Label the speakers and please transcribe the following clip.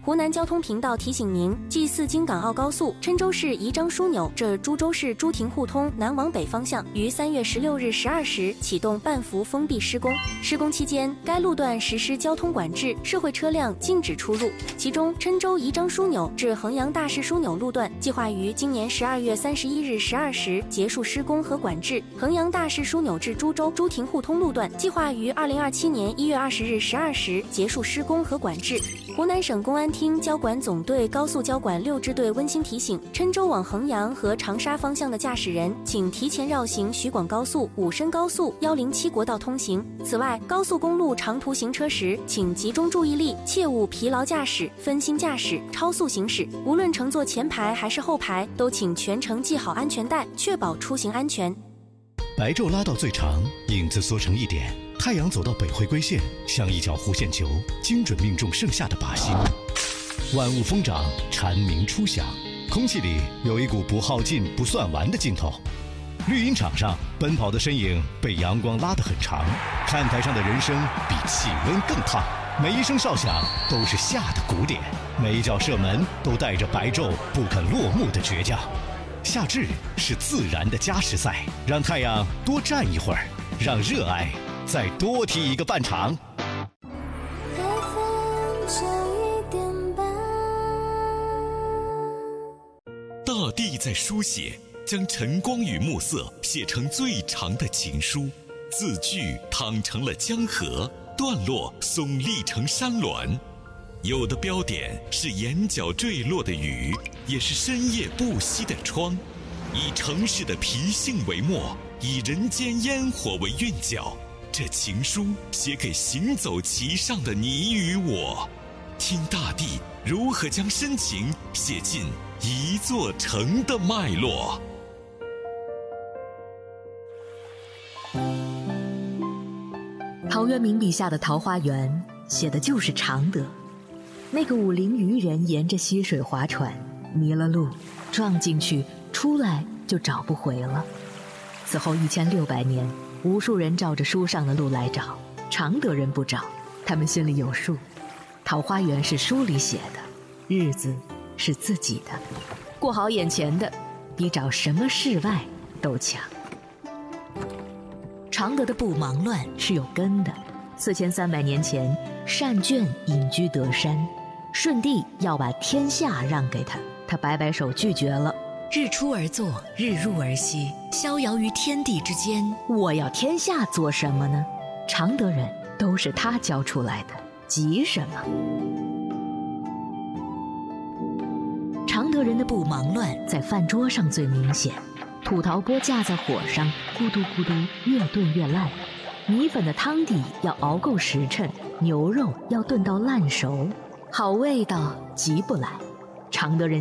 Speaker 1: 湖南交通频道提醒您：G4京港澳高速郴州市宜章枢纽至株洲市朱亭互通南往北方向于3月16日12时启动半幅封闭施工。施工期间，该路段实施交通管制，社会车辆禁止出入。其中，郴州宜章枢纽至衡阳大市枢纽路段计划于今年12月31日12时结束施工和管制；衡阳大市枢纽至株洲朱亭互通路段计划于2027年1月20日12时结束施工和管制。湖南省公安厅交管总队高速交管6支队温馨提醒：郴州往衡阳和长沙方向的驾驶人，请提前绕行徐广高速、武深高速、107国道通行。此外，高速公路长途行车时，请集中注意力，切勿疲劳驾驶、分心驾驶、超速行驶。无论乘坐前排还是后排，都请全程系好安全带，确保出行安全。
Speaker 2: 白昼拉到最长，影子缩成一点，太阳走到北回归线，像一脚弧线球，精准命中剩下的靶心。万物疯长，蝉鸣初响，空气里有一股不耗尽、不算完的劲头。绿茵场上，奔跑的身影被阳光拉得很长，看台上的人生比气温更烫。每一声哨响都是夏的鼓点，每一脚射门都带着白昼不肯落幕的倔强。夏至是自然的加时赛，让太阳多站一会儿，让热爱再多踢一个半场。
Speaker 3: 大地在书写，将晨光与暮色写成最长的情书，字句淌成了江河，段落耸立成山峦。有的标点是眼角坠落的雨，也是深夜不息的窗。以城市的脾性为墨，以人间烟火为韵脚，这情书写给行走其上的你与我。听大地如何将深情写进一座城的脉络。
Speaker 4: 陶渊明笔下的桃花源写的就是常德。那个武陵渔人沿着溪水划船，迷了路，撞进去，出来就找不回了。此后1600年，无数人照着书上的路来找，常德人不找，他们心里有数。桃花源是书里写的，日子是自己的，过好眼前的，比找什么世外都强。常德的不忙乱是有根的。4300年前，单卷隐居德山，舜帝要把天下让给他，他摆摆手拒绝了。
Speaker 5: 日出而作，日入而息，逍遥于天地之间。
Speaker 4: 我要天下做什么呢？常德人都是他教出来的，急什么？常德人的不忙乱在饭桌上最明显。土陶锅架在火上，咕嘟咕嘟，越炖越烂。米粉的汤底要熬够时辰，牛肉要炖到烂熟，好味道急不来。常德人